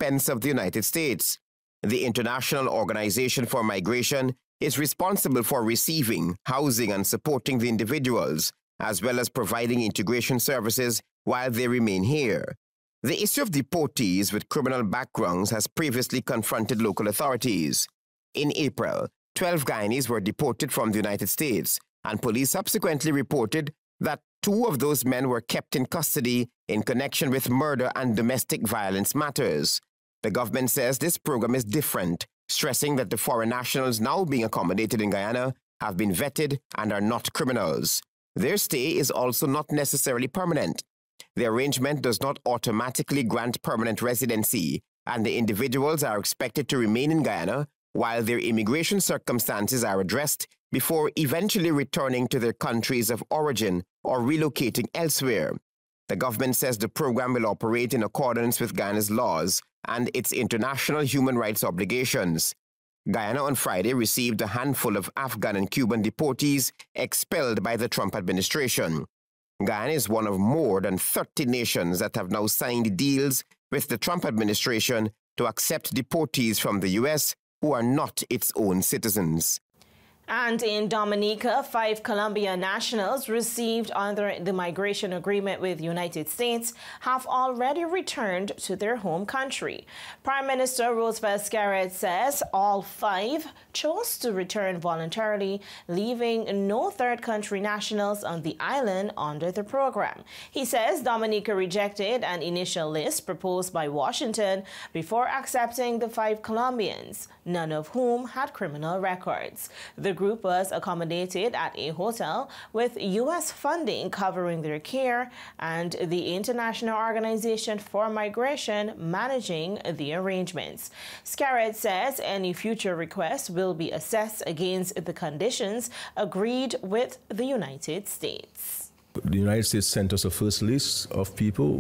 expense of the United States. The International Organization for Migration is responsible for receiving, housing, and supporting the individuals, as well as providing integration services while they remain here. The issue of deportees with criminal backgrounds has previously confronted local authorities. In April, 12 Guyanese were deported from the United States, and police subsequently reported that 2 of those men were kept in custody in connection with murder and domestic violence matters. The government says this program is different, stressing that the foreign nationals now being accommodated in Guyana have been vetted and are not criminals. Their stay is also not necessarily permanent. The arrangement does not automatically grant permanent residency, and the individuals are expected to remain in Guyana while their immigration circumstances are addressed before eventually returning to their countries of origin or relocating elsewhere. The government says the program will operate in accordance with Guyana's laws and its international human rights obligations. Guyana on Friday received a handful of Afghan and Cuban deportees expelled by the Trump administration. Guyana is one of more than 30 nations that have now signed deals with the Trump administration to accept deportees from the U.S. who are not its own citizens. And in Dominica, 5 Colombian nationals received under the migration agreement with the United States have already returned to their home country. Prime Minister Roosevelt Skerrit says all 5 chose to return voluntarily, leaving no third country nationals on the island under the program. He says Dominica rejected an initial list proposed by Washington before accepting the 5 Colombians, none of whom had criminal records. The group was accommodated at a hotel with U.S. funding covering their care and the International Organization for Migration managing the arrangements. Skerrit says any future requests will be assessed against the conditions agreed with the United States. The United States sent us a first list of people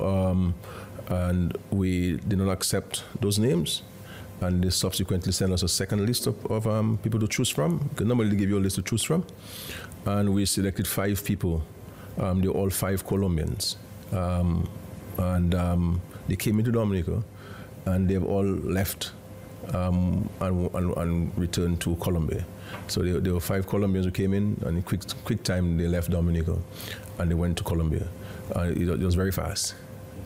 and we did not accept those names. And they subsequently sent us a second list of people to choose from. Because normally they give you a list to choose from. And we selected 5 people. They're all 5 Colombians. They came into Dominica, and they've all left and returned to Colombia. So there were 5 Colombians who came in, and in quick time they left Dominica, and they went to Colombia. It was very fast.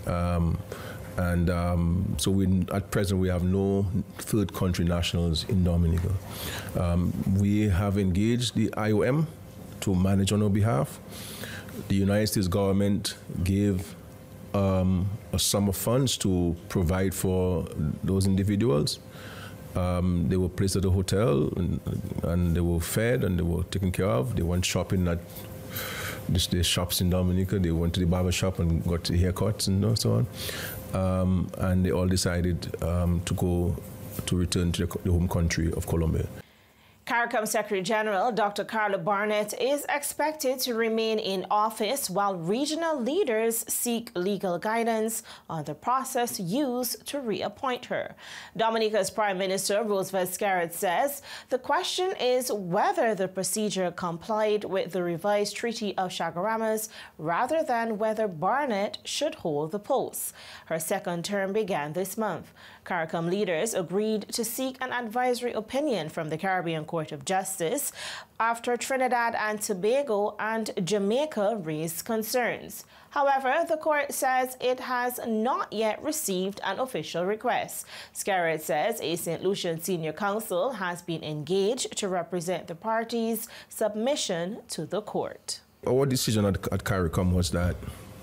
So at present we have no third country nationals in Dominica. We have engaged the IOM to manage on our behalf. The United States government gave a sum of funds to provide for those individuals. They were placed at a hotel and they were fed and they were taken care of. They went shopping at the shops in Dominica. They went to the barber shop and got haircuts and so on. And they all decided to return to the home country of Colombia. CARICOM Secretary General Dr. Carla Barnett is expected to remain in office while regional leaders seek legal guidance on the process used to reappoint her. Dominica's Prime Minister Roosevelt Skerrit says the question is whether the procedure complied with the revised Treaty of Chaguaramas rather than whether Barnett should hold the post. Her second term began this month. CARICOM leaders agreed to seek an advisory opinion from the Caribbean Court of Justice after Trinidad and Tobago and Jamaica raised concerns. However, the court says it has not yet received an official request. Skerrit says a St. Lucian senior counsel has been engaged to represent the parties' submission to the court. Our decision at CARICOM was that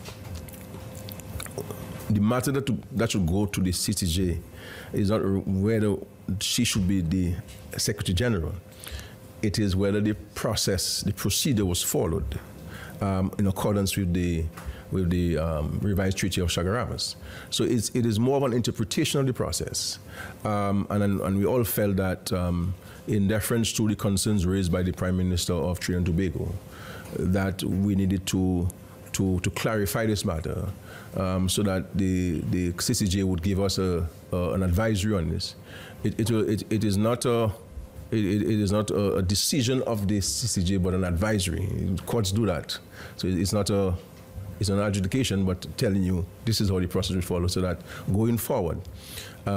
the matter that should go to the CCJ is not whether she should be the Secretary General. It is whether the procedure was followed in accordance with the revised Treaty of Chaguaramas. So it is more of an interpretation of the process. And we all felt that in deference to the concerns raised by the Prime Minister of Trinidad and Tobago, that we needed to clarify this matter so that the CCJ would give us an advisory on this. It is not a decision of the CCJ, but an advisory. Courts do that. So it's not It's not adjudication, but telling you this is how the process will follow so that going forward,